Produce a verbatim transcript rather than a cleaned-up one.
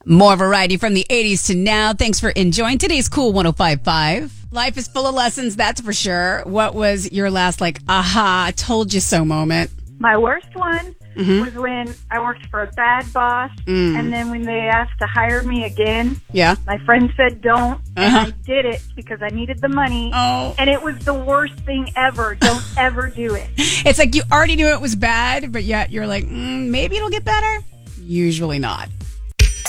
More variety from the eighties to now. Thanks for enjoying today's Cool one oh five point five. Life is full of lessons, that's for sure. What was your last, like, aha, told you so moment? My worst one Mm-hmm. was when I worked for a bad boss, Mm. and then when they asked to hire me again, Yeah. my friend said don't, and Uh-huh. I did it because I needed the money, Oh. and it was the worst thing ever. Don't ever do it. It's like you already knew it was bad, but yet you're like, mm, maybe it'll get better. Usually not.